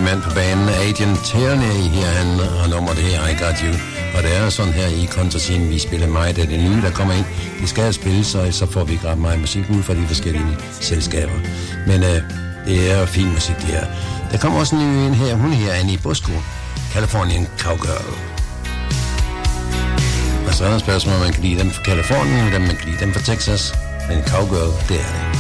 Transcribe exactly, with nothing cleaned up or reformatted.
mand på banen, Adrian Tierney her, han har nummeret det her, I Got You. Og det er sådan her i koncertinen, vi spiller meget af det nye, der kommer ind. Det skal spille, så, så får vi ikke ret meget musik ud fra de forskellige selskaber. Men øh, det er fin musik, det her. Der kommer også en ny en her, hun her, Annie Bosco, Californian Cowgirl. Og så er der spørgsmål, om man kan lide dem fra Californien, eller om man kan lide dem fra Texas. Men Cowgirl, det er det.